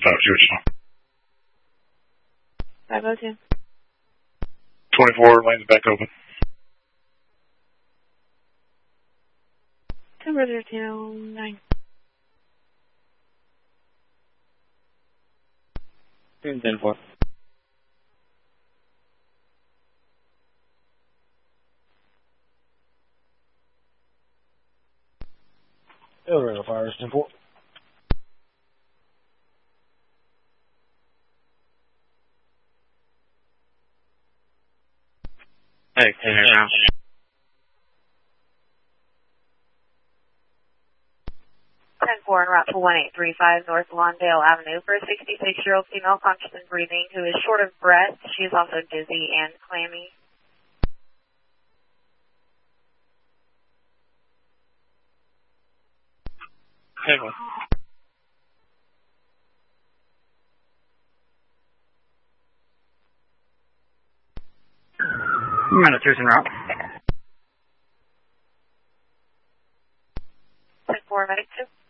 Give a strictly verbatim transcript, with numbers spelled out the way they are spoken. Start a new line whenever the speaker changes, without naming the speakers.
five zero.
five oh two.
twenty-four, lanes back open.
Timber zero two nine.
ten four.
Eldorado fires ten four.
Hey, ten now.
ten four en route to one eight three five North Lawndale Avenue for a sixty-six-year-old female conscious and breathing who is short of breath. She is also dizzy and clammy.
ten one.
Manitous en route.
ten four, medic two.